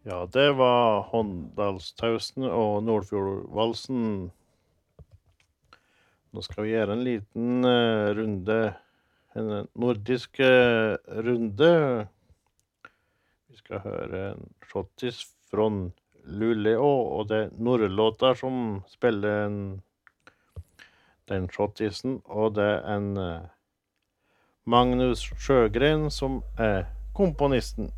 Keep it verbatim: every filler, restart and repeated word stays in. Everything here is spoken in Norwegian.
Ja, det var Håndalstausen og Nordfjordvalsen. Nå skal vi gjøre en liten uh, runde, en nordisk uh, runde. Vi skal høre en shottis fra Luleå, og det er nordlåter som spiller en, den shottisen, og det er en uh, Magnus Sjøgren som er komponisten.